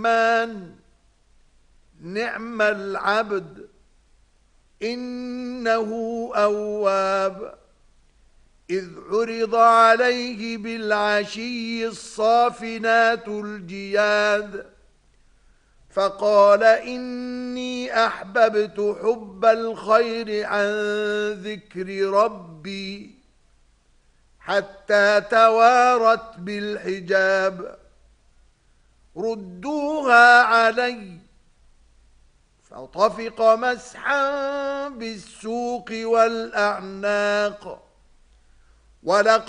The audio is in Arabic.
نعم العبد إنه أواب. إذ عرض عليه بالعشي الصافنات الجياد فقال إني أحببت حب الخير عن ذكر ربي حتى توارت بالحجاب. ردوها علي فطفق مسحا بالسوق والأعناق ولقد